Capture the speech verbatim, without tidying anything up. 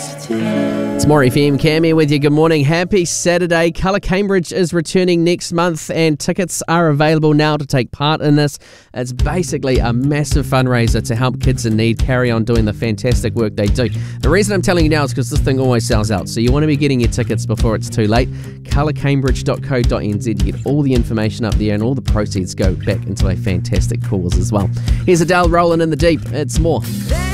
It's More F M, Cam here with you. Good morning. Happy Saturday. Colour Cambridge is returning next month and tickets are available now to take part in this. It's basically a massive fundraiser to help kids in need carry on doing the fantastic work they do. The reason I'm telling you now is because this thing always sells out, so you want to be getting your tickets before it's too late. colour cambridge dot co dot n z to get all the information up there, and all the proceeds go back into a fantastic cause as well. Here's Adele rolling in the deep. It's more.